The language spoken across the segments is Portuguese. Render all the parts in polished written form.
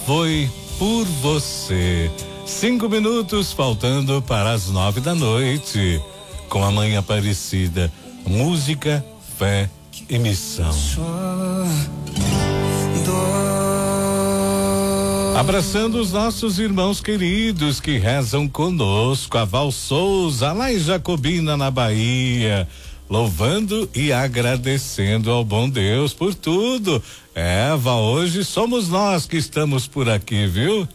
Foi por você. 5 minutos faltando para as 9 da noite. Com a Mãe Aparecida. Música, fé e missão. Abraçando os nossos irmãos queridos que rezam conosco. A Val Souza, lá em Jacobina, na Bahia. Louvando e agradecendo ao bom Deus por tudo. Val, hoje somos nós que estamos por aqui, viu?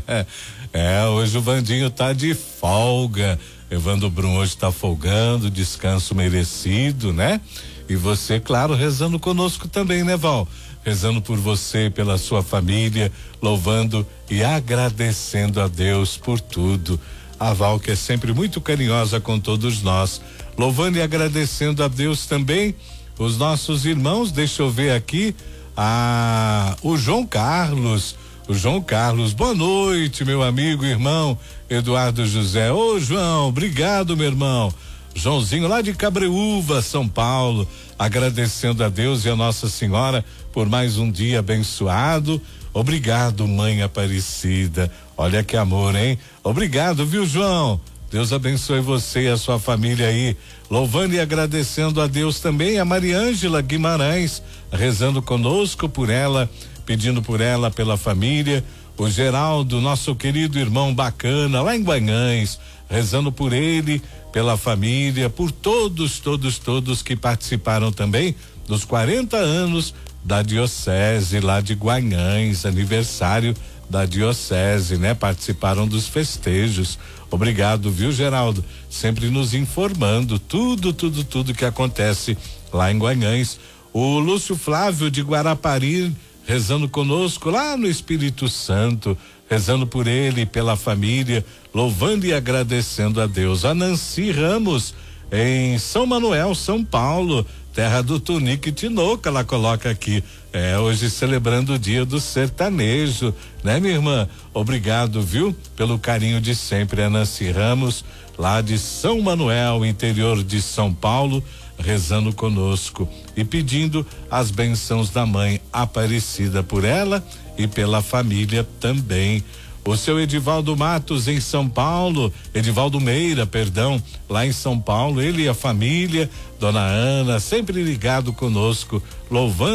Hoje o Vandinho tá de folga. Evandro Brum hoje tá folgando, descanso merecido, né? E você, claro, rezando conosco também, né, Val? Rezando por você, pela sua família, louvando e agradecendo a Deus por tudo. A Val, que é sempre muito carinhosa com todos nós, louvando e agradecendo a Deus também, os nossos irmãos. Deixa eu ver aqui, o João Carlos. O João Carlos, boa noite, meu amigo, irmão Eduardo José. Ô, João, obrigado, meu irmão. Joãozinho, lá de Cabreúva, São Paulo, agradecendo a Deus e a Nossa Senhora por mais um dia abençoado. Obrigado, Mãe Aparecida. Olha que amor, hein? Obrigado, viu, João? Deus abençoe você e a sua família aí. Louvando e agradecendo a Deus também, a Mariângela Guimarães, rezando conosco por ela, pedindo por ela, pela família. O Geraldo, nosso querido irmão bacana, lá em Guanhães, rezando por ele, pela família, por todos que participaram também dos 40 anos da Diocese lá de Guanhães, aniversário da Diocese, né? Participaram dos festejos. Obrigado, viu, Geraldo? Sempre nos informando tudo que acontece lá em Guanhães. O Lúcio Flávio de Guarapari, rezando conosco lá no Espírito Santo, rezando por ele e pela família, louvando e agradecendo a Deus. A Nancy Ramos, em São Manuel, São Paulo, terra do Tunique e Tinoca, ela coloca aqui, hoje celebrando o dia do sertanejo, né, minha irmã? Obrigado, viu, pelo carinho de sempre. A Nancy Ramos, lá de São Manuel, interior de São Paulo, rezando conosco e pedindo as bênçãos da Mãe Aparecida por ela e pela família também. O seu Edivaldo Matos em São Paulo, Edivaldo Meira, perdão, lá em São Paulo, ele e a família, Dona Ana, sempre ligado conosco, louvando